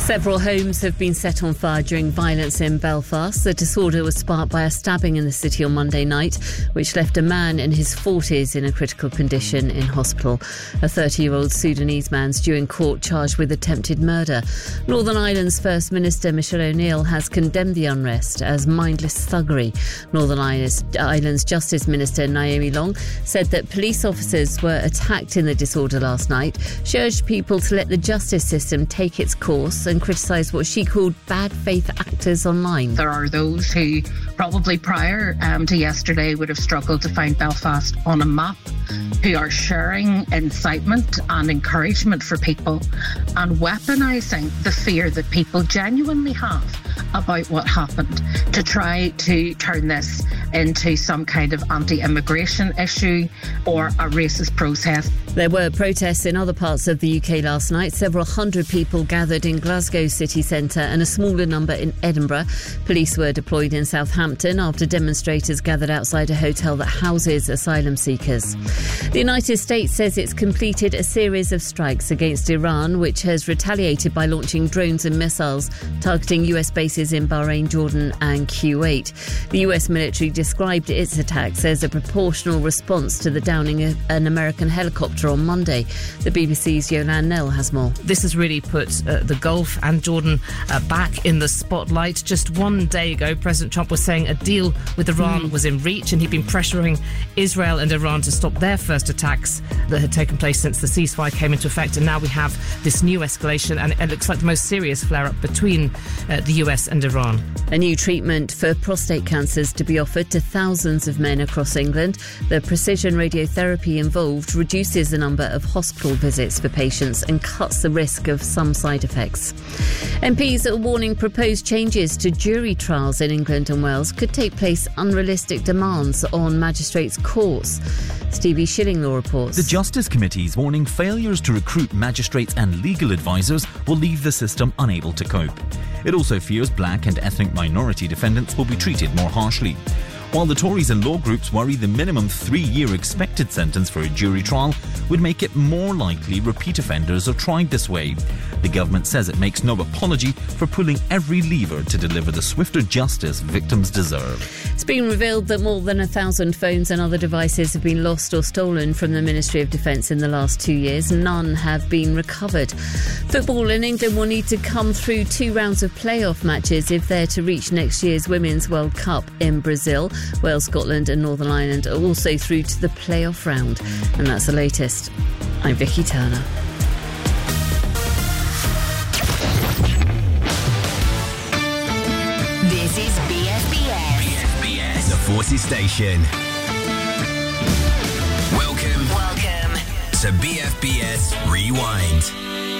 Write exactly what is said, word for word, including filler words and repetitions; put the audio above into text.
Several homes have been set on fire during violence in Belfast. The disorder was sparked by a stabbing in the city on Monday night, which left a man in his forties in a critical condition in hospital. A thirty-year-old Sudanese man's due in court charged with attempted murder. Northern Ireland's First Minister Michelle O'Neill has condemned the unrest as mindless thuggery. Northern Ireland's Justice Minister Naomi Long said that police officers were attacked in the disorder last night. She urged people to let the justice system take its course and criticised what she called bad faith actors online. There are those who probably prior um, to yesterday would have struggled to find Belfast on a map, who are sharing incitement and encouragement for people and weaponising the fear that people genuinely have about what happened to try to turn this into some kind of anti-immigration issue or a racist protest. There were protests in other parts of the U K last night. Several hundred people gathered in Glasgow city centre and a smaller number in Edinburgh. Police were deployed in Southampton after demonstrators gathered outside a hotel that houses asylum seekers. The United States says it's completed a series of strikes against Iran, which has retaliated by launching drones and missiles targeting U S bases in Bahrain, Jordan and Kuwait. The U S military described its attacks as a proportional response to the downing of an American helicopter on Monday. The B B C's Yolande Nell has more. This has really put uh, the Gulf and Jordan uh, back in the spotlight. Just one day ago, President Trump was saying a deal with Iran mm. was in reach, and he'd been pressuring Israel and Iran to stop their first attacks that had taken place since the ceasefire came into effect. And now we have this new escalation, and it looks like the most serious flare-up between uh, the U S and Iran. A new treatment for prostate cancers to be offered to thousands of men across England. The precision radiotherapy involved reduces the number of hospital visits for patients and cuts the risk of some side effects. M Ps are warning proposed changes to jury trials in England and Wales could take place unrealistic demands on magistrates' courts. Stevie Shillinglaw reports. The Justice Committee is warning failures to recruit magistrates and legal advisors will leave the system unable to cope. It also fears black and ethnic minority defendants will be treated more harshly. While the Tories and law groups worry the minimum three-year expected sentence for a jury trial would make it more likely repeat offenders are tried this way. The government says it makes no apology for pulling every lever to deliver the swifter justice victims deserve. It's been revealed that more than a thousand phones and other devices have been lost or stolen from the Ministry of Defence in the last two years. None have been recovered. Football in England will need to come through two rounds of playoff matches if they're to reach next year's Women's World Cup in Brazil. Wales, Scotland and Northern Ireland are also through to the playoff round. And that's the latest. I'm Vicky Turner. This is B F B S. B F B S. The Forces Station. Welcome. Welcome to B F B S Rewind.